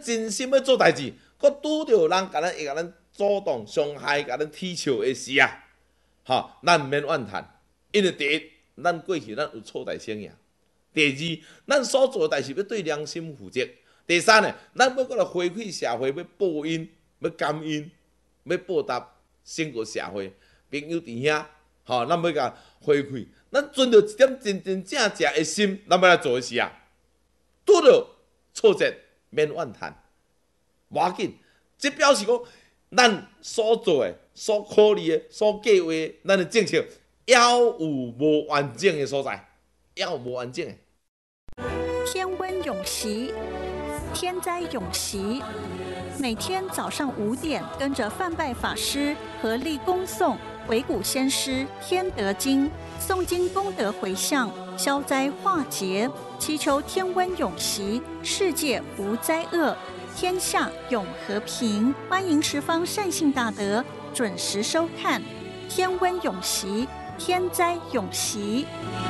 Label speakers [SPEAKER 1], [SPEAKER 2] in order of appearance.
[SPEAKER 1] 真心要做代志，佮拄着人会甲咱主动伤害、甲咱踢笑的时啊，咱毋免怨叹，因为第一，咱过去咱有错代生涯；第二，咱所做的代志要对良心负责；第三呢，咱要过来回馈社会，要报恩、要感恩、要报答整个社会朋友弟兄，咱要甲回馈，咱存着一点真真正正的心，咱要来做的事啊，拄着挫折免怨叹，无要紧，这表示讲咱所做的、所考虑的、所计划的，咱的政策也有无完整的所在，也有无完整的。
[SPEAKER 2] 天温永习，天灾永习。每天早上5点，跟着范拜法师合力恭诵维古先师天德经，诵经功德回向，消灾化劫，祈求天温永习，世界无灾厄，天下永和平。欢迎十方善信大德准时收看天温永习，天灾永习。